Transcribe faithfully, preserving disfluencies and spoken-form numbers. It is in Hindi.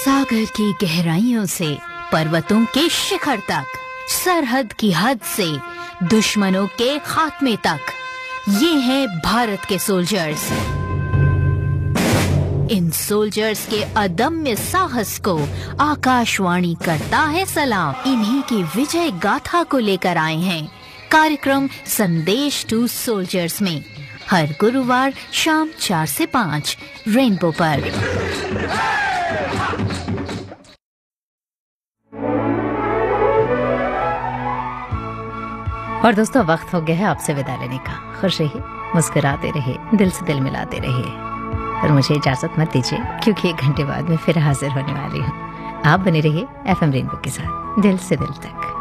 सागर की गहराइयों से पर्वतों के शिखर तक, सरहद की हद से दुश्मनों के खात्मे तक, ये हैं भारत के सोल्जर्स। इन सोल्जर्स के अदम्य साहस को आकाशवाणी करता है सलाम। इन्हीं की विजय गाथा को लेकर आए हैं कार्यक्रम संदेश टू सोल्जर्स में, हर गुरुवार शाम चार से पाँच रेनबो पर। और दोस्तों, वक्त हो गया है आपसे विदा लेने का। खुश रहिए, मुस्कुराते रहिए, दिल से दिल मिलाते रहिए। और मुझे इजाजत मत दीजिए, क्योंकि एक घंटे बाद मैं फिर हाजिर होने वाली हूँ। आप बने रहिए एफ एम रेनबो के साथ, दिल से दिल तक।